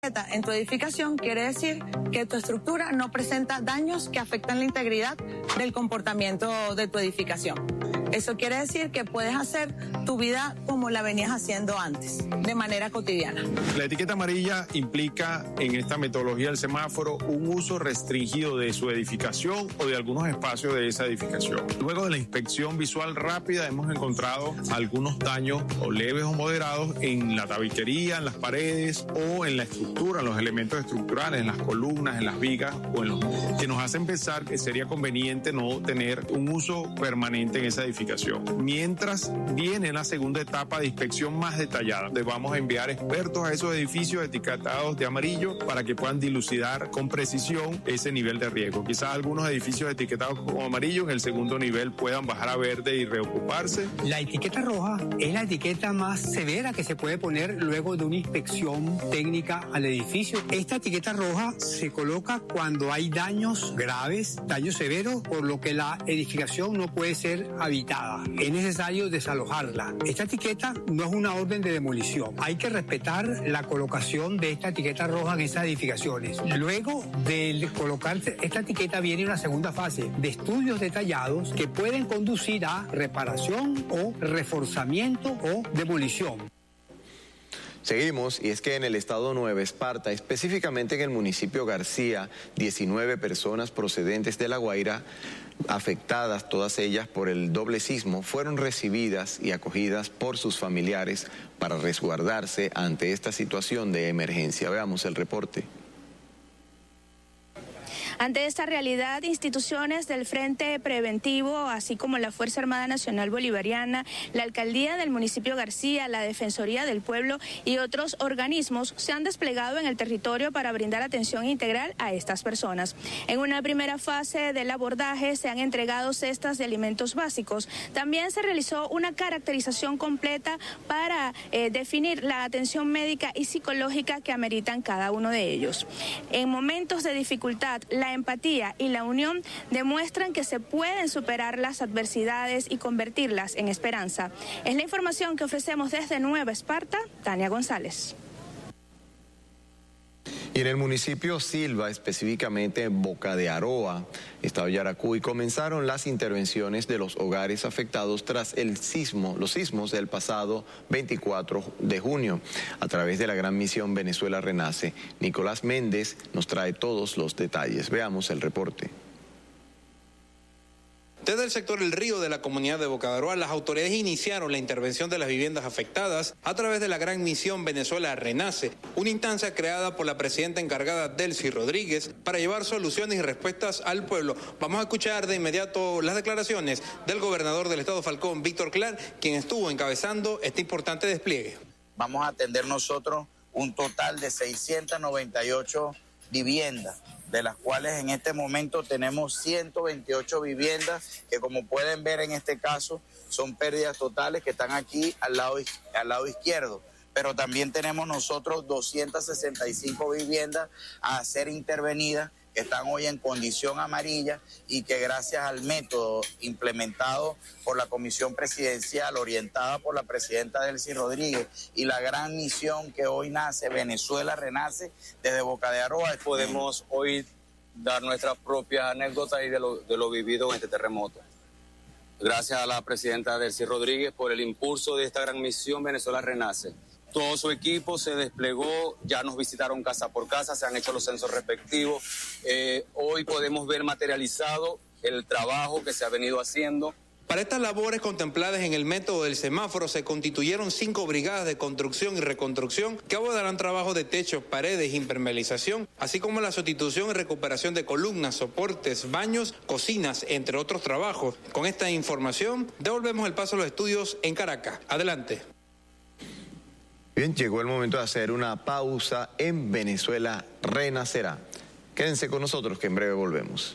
En tu edificación quiere decir que tu estructura no presenta daños que afectan la integridad del comportamiento de tu edificación. Eso quiere decir que puedes hacer tu vida como la venías haciendo antes, de manera cotidiana. La etiqueta amarilla implica en esta metodología del semáforo un uso restringido de su edificación o de algunos espacios de esa edificación. Luego de la inspección visual rápida hemos encontrado algunos daños o leves o moderados en la tabiquería, en las paredes o en la estructura, en los elementos estructurales, en las columnas, en las vigas o en los muros, que nos hacen pensar que sería conveniente no tener un uso permanente en esa edificación. Mientras viene la segunda etapa de inspección más detallada, donde vamos a enviar expertos a esos edificios etiquetados de amarillo para que puedan dilucidar con precisión ese nivel de riesgo. Quizás algunos edificios etiquetados como amarillo en el segundo nivel puedan bajar a verde y reocuparse. La etiqueta roja es la etiqueta más severa que se puede poner luego de una inspección técnica al edificio. Esta etiqueta roja se coloca cuando hay daños graves, daños severos, por lo que la edificación no puede ser habitada. Es necesario desalojarla. Esta etiqueta no es una orden de demolición. Hay que respetar la colocación de esta etiqueta roja en esas edificaciones. Luego de colocarse esta etiqueta viene una segunda fase de estudios detallados que pueden conducir a reparación o reforzamiento o demolición. Seguimos, y es que en el estado Nueva Esparta, específicamente en el municipio García, 19 personas procedentes de La Guaira, afectadas todas ellas por el doble sismo, fueron recibidas y acogidas por sus familiares para resguardarse ante esta situación de emergencia. Veamos el reporte. Ante esta realidad, instituciones del Frente Preventivo, así como la Fuerza Armada Nacional Bolivariana, la Alcaldía del municipio García, la Defensoría del Pueblo y otros organismos se han desplegado en el territorio para brindar atención integral a estas personas. En una primera fase del abordaje se han entregado cestas de alimentos básicos. También se realizó una caracterización completa para definir la atención médica y psicológica que ameritan cada uno de ellos. En momentos de dificultad, la empatía y la unión demuestran que se pueden superar las adversidades y convertirlas en esperanza. Es la información que ofrecemos desde Nueva Esparta, Tania González. Y en el municipio Silva, específicamente en Boca de Aroa, estado Yaracuy, comenzaron las intervenciones de los hogares afectados tras los sismos del pasado 24 de junio. A través de la gran misión Venezuela Renace, Nicolás Méndez nos trae todos los detalles. Veamos el reporte. Desde el sector El Río de la comunidad de Boca de Aroa, las autoridades iniciaron la intervención de las viviendas afectadas a través de la gran misión Venezuela Renace, una instancia creada por la presidenta encargada Delcy Rodríguez para llevar soluciones y respuestas al pueblo. Vamos a escuchar de inmediato las declaraciones del gobernador del estado Falcón, Víctor Clark, quien estuvo encabezando este importante despliegue. Vamos a atender nosotros un total de 698 viviendas, de las cuales en este momento tenemos 128 viviendas que, como pueden ver en este caso, son pérdidas totales que están aquí al lado izquierdo. Pero también tenemos nosotros 265 viviendas a ser intervenidas que están hoy en condición amarilla y que gracias al método implementado por la Comisión Presidencial, orientada por la presidenta Delcy Rodríguez, y la gran misión que hoy nace, Venezuela Renace, desde Boca de Aroa. Podemos hoy dar nuestras propias anécdotas y de lo vivido en este terremoto. Gracias a la presidenta Delcy Rodríguez por el impulso de esta gran misión Venezuela Renace. Todo su equipo se desplegó, ya nos visitaron casa por casa, se han hecho los censos respectivos. Hoy podemos ver materializado el trabajo que se ha venido haciendo. Para estas labores contempladas en el método del semáforo se constituyeron 5 brigadas de construcción y reconstrucción que abordarán trabajo de techos, paredes, impermeabilización, así como la sustitución y recuperación de columnas, soportes, baños, cocinas, entre otros trabajos. Con esta información devolvemos el paso a los estudios en Caracas. Adelante. Bien, llegó el momento de hacer una pausa en Venezuela Renacerá. Quédense con nosotros que en breve volvemos.